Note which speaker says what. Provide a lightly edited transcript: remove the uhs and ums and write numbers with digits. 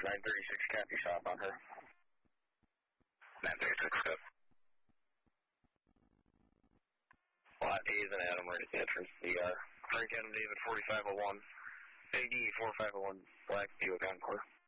Speaker 1: 936 copy, shop on her.
Speaker 2: 936, good.
Speaker 1: Lot A is an Adam right at the entrance to the ER. Frank Adam David 4501. AD 4501, Black Buick Encore.